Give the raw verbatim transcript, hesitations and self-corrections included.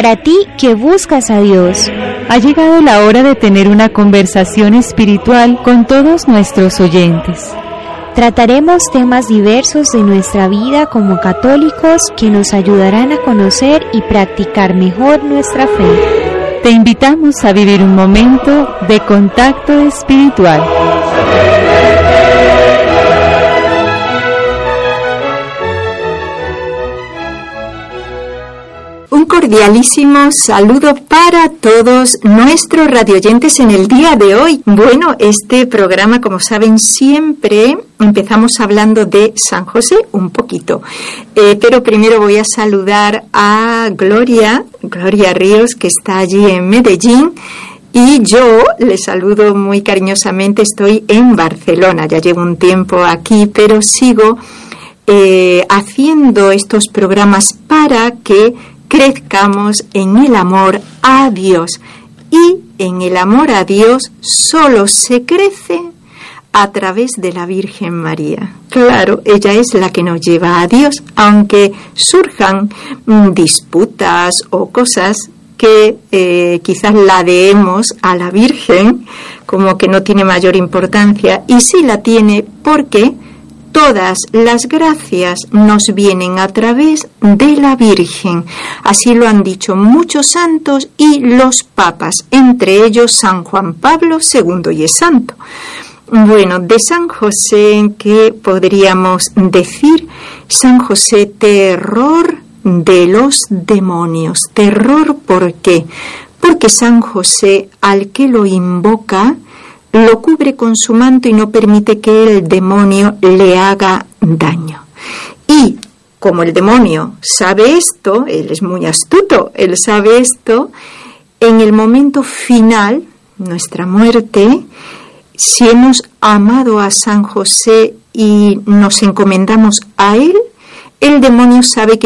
Para ti que buscas a Dios, ha llegado la hora de tener una conversación espiritual con todos nuestros oyentes. Trataremos temas diversos de nuestra vida como católicos que nos ayudarán a conocer y practicar mejor nuestra fe. Te invitamos a vivir un momento de contacto espiritual. Un cordialísimo saludo para todos nuestros radioyentes en el día de hoy. Bueno, este programa, como saben, siempre empezamos hablando de San José un poquito. Eh, pero primero voy a saludar a Gloria, Gloria Ríos, que está allí en Medellín. Y yo le saludo muy cariñosamente, estoy en Barcelona. Ya llevo un tiempo aquí, pero sigo eh, haciendo estos programas para que crezcamos en el amor a Dios. Y en el amor a Dios solo se crece a través de la Virgen María. Claro, ella es la que nos lleva a Dios, aunque surjan mm, disputas o cosas que eh, quizás la demos a la Virgen, como que no tiene mayor importancia, y sí la tiene porque todas las gracias nos vienen a través de la Virgen. Así lo han dicho muchos santos y los papas, entre ellos San Juan Pablo segundo, y es santo. Bueno, de San José, ¿qué podríamos decir? San José, terror de los demonios. Terror, ¿por qué? Porque San José, al que lo invoca, lo cubre con su manto y no permite que el demonio le haga daño. Y como el demonio sabe esto, él es muy astuto, él sabe esto, en el momento final, nuestra muerte, si hemos amado a San José y nos encomendamos a él, el demonio sabe que